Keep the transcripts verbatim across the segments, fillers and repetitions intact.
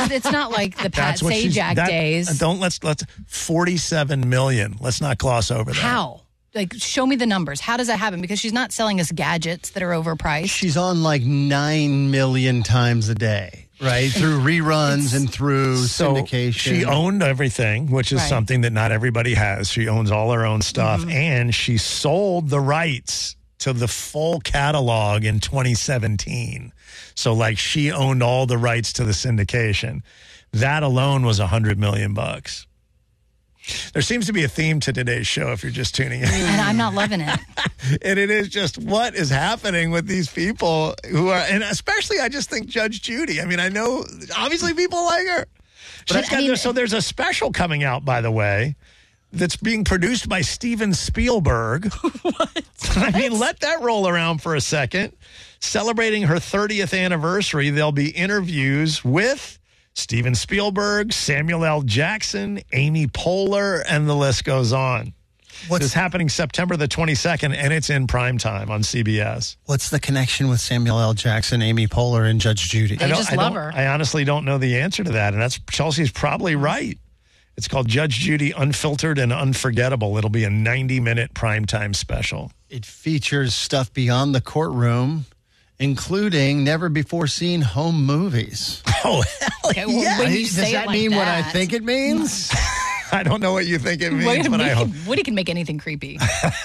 it's not like the Pat That's what she's- Sajak that- days. Don't let's let's forty-seven million. Let's not gloss over that. How? Like, show me the numbers. How does that happen? Because she's not selling us gadgets that are overpriced. She's on like nine million times a day, right? Through reruns and through So syndication. she owned everything, which is Right. something that not everybody has. She owns all her own stuff, Mm-hmm. and she sold the rights to the full catalog in twenty seventeen. So, like, she owned all the rights to the syndication. That alone was a hundred million bucks. There seems to be a theme to today's show if you're just tuning in. And I'm not loving it. And it is just what is happening with these people who are, and especially I just think Judge Judy. I mean, I know obviously people like her. She's But, I got mean- this- so there's a special coming out, by the way, that's being produced by Steven Spielberg. What? I mean, let that roll around for a second. Celebrating her thirtieth anniversary, there'll be interviews with Steven Spielberg, Samuel L. Jackson, Amy Poehler, and the list goes on. What's, It's happening September the twenty-second, and it's in primetime on C B S. what's the connection with Samuel L. Jackson, Amy Poehler, and Judge Judy? They I don't- just I love don't- her. I honestly don't know the answer to that, and that's Chelsea's probably right. It's called Judge Judy Unfiltered and Unforgettable. It'll be a ninety-minute primetime special. It features stuff beyond the courtroom, including never-before-seen home movies. Oh, hell Okay, well, yeah. when you Does say that it like mean what I that- think it means? I don't know what you think it means, Woody, but I hope can, Woody can make anything creepy.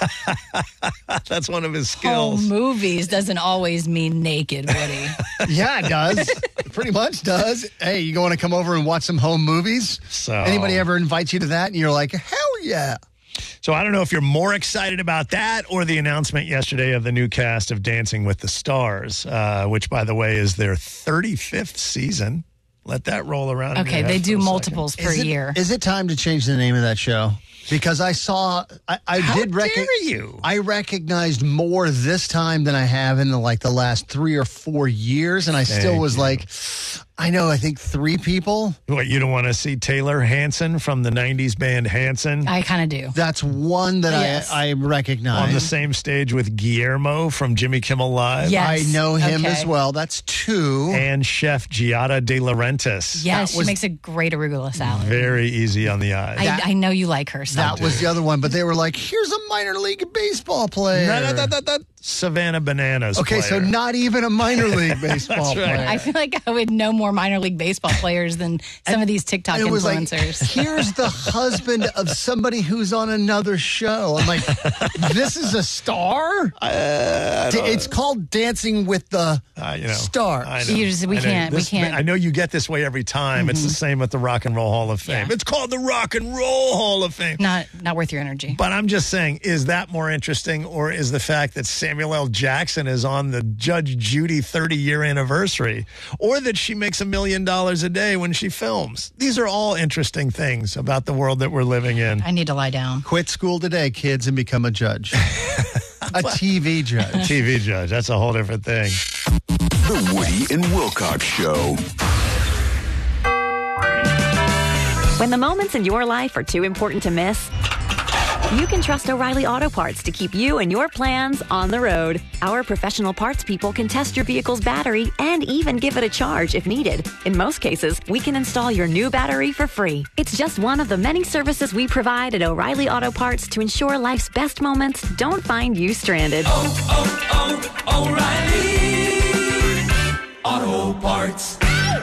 that's one of his Home skills. movies doesn't always mean naked, Woody. Yeah, it does. It pretty much does. Hey, you want to come over and watch some home movies? So- Anybody ever invite you to that and you're like, hell yeah. So I don't know if you're more excited about that or the announcement yesterday of the new cast of Dancing with the Stars, uh, which, by the way, is their thirty-fifth season. Let that roll around. in Okay, your they head do for a multiples per Is it, year. is it time to change the name of that show? Because I saw, I, I How did dare recognize. you? I recognized more this time than I have in the like the last three or four years, and I still Thank was you. like, I know, I think three people. What, you don't want to see Taylor Hanson from the nineties band Hanson I kind of do. That's one that Yes. I I recognize. on the same stage with Guillermo from Jimmy Kimmel Live? Yeah. I Yes. know him Okay. as well. That's two. And Chef Giada De Laurentiis. Yes, That was- she makes a great arugula salad. Very easy on the eyes. I, I know you like her. So. That was the other one, but they were like, "Here's a minor league baseball player." No, no, no, no, no. Savannah Bananas. Okay, so player. not even a minor league baseball right. player. I feel like I would know more minor league baseball players than some of these TikTok And it was like, influencers. here's the husband of somebody who's on another show. I'm like, this is a star? It's called Dancing with the Uh, you know, Stars. I know. You just- we I know. can't- we This- can't. I know you get this way every time. It's the same with the Rock and Roll Hall of Fame. Yeah. It's called the Rock and Roll Hall of Fame. not not worth your energy. But I'm just saying, is that more interesting, or is the fact that Samuel L. Jackson is on the Judge Judy thirty-year anniversary, or that she makes a million dollars a day when she films? These are all interesting things about the world that we're living in. I need to lie down. Quit school today, kids, and become a judge. A T V judge. T V judge, that's a whole different thing. The Woody and Wilcox Show. When the moments in your life are too important to miss, you can trust O'Reilly Auto Parts to keep you and your plans on the road. Our professional parts people can test your vehicle's battery and even give it a charge if needed. In most cases, we can install your new battery for free. It's just one of the many services we provide at O'Reilly Auto Parts to ensure life's best moments don't find you stranded. oh, oh, O'Reilly Auto Parts.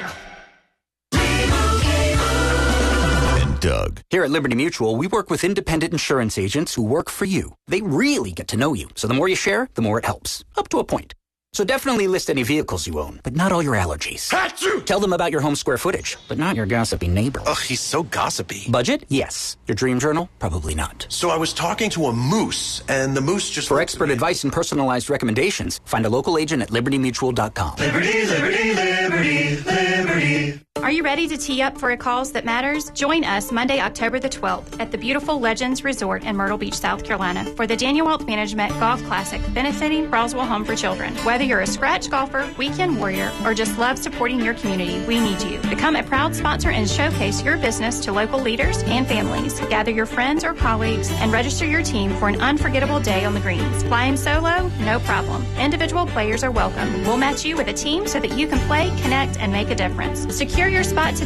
And Doug. Here at Liberty Mutual, we work with independent insurance agents who work for you. They really get to know you, so the more you share, the more it helps. Up to a point. So definitely list any vehicles you own, but not all your allergies. Achoo! Tell them about your home square footage, but not your gossipy neighbor. Ugh, he's so gossipy. Budget? Yes. Your dream journal? Probably not. So I was talking to a moose, and the moose just... For expert advice and personalized recommendations, find a local agent at liberty mutual dot com. Liberty, liberty, liberty, liberty. Are you ready to tee up for a cause that matters? Join us Monday, October the twelfth at the beautiful Legends Resort in Myrtle Beach, South Carolina for the Daniel Wealth Management Golf Classic benefiting Roswell Home for Children. Whether you're a scratch golfer, weekend warrior, or just love supporting your community, we need you. Become a proud sponsor and showcase your business to local leaders and families. Gather your friends or colleagues and register your team for an unforgettable day on the greens. Flying solo? No problem. Individual players are welcome. We'll match you with a team so that you can play, connect, and make a difference. Secure your spot today